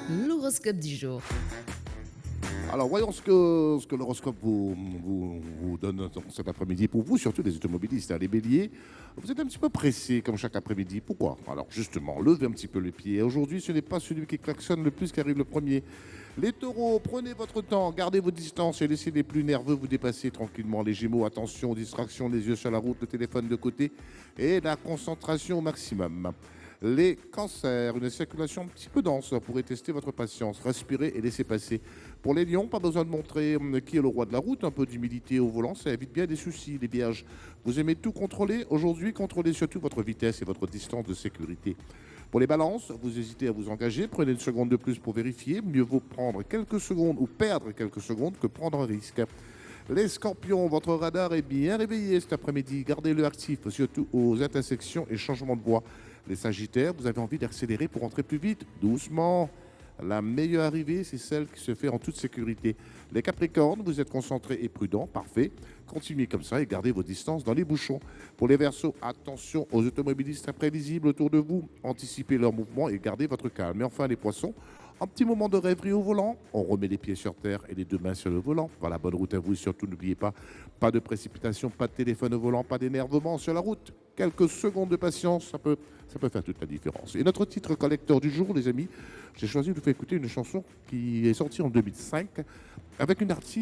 L'horoscope du jour. Alors, voyons ce que l'horoscope vous donne cet après-midi. Pour vous, surtout les automobilistes, hein, les béliers, vous êtes un petit peu pressés comme chaque après-midi. Pourquoi? Alors, justement, levez un petit peu les pieds. Aujourd'hui, ce n'est pas celui qui klaxonne le plus qui arrive le premier. Les taureaux, prenez votre temps, gardez vos distances et laissez les plus nerveux vous dépasser tranquillement. Les gémeaux, attention aux distractions, les yeux sur la route, le téléphone de côté et la concentration au maximum. Les cancers, une circulation un petit peu dense pourrait tester votre patience. Respirez et laissez passer. Pour les lions, pas besoin de montrer qui est le roi de la route. Un peu d'humilité au volant, ça évite bien des soucis. Les vierges, vous aimez tout contrôler. Aujourd'hui, contrôlez surtout votre vitesse et votre distance de sécurité. Pour les balances, vous hésitez à vous engager. Prenez une seconde de plus pour vérifier. Mieux vaut prendre quelques secondes ou perdre quelques secondes que prendre un risque. Les scorpions, votre radar est bien réveillé cet après-midi. Gardez-le actif, surtout aux intersections et changements de voie. Les sagittaires, vous avez envie d'accélérer pour entrer plus vite, doucement. La meilleure arrivée, c'est celle qui se fait en toute sécurité. Les capricornes, vous êtes concentrés et prudents, parfait. Continuez comme ça et gardez vos distances dans les bouchons. Pour les verseaux, attention aux automobilistes imprévisibles autour de vous. Anticipez leurs mouvements et gardez votre calme. Et enfin, les poissons, un petit moment de rêverie au volant. On remet les pieds sur terre et les deux mains sur le volant. Voilà, bonne route à vous. Et surtout, n'oubliez pas de précipitation, pas de téléphone au volant, pas d'énervement sur la route. Quelques secondes de patience, ça peut faire toute la différence. Et notre titre collector du jour, les amis, j'ai choisi de vous faire écouter une chanson qui est sortie en 2005 avec une artiste